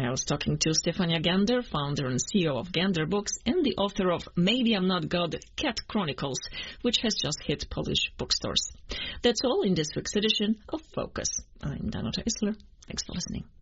I was talking to Stefania Gander, founder and CEO of Gander Books, and the author of Maybe I'm Not God, Cat Chronicles, which has just hit Polish bookstores. That's all in this week's edition of Focus. I'm Danuta Isler. Thanks for listening.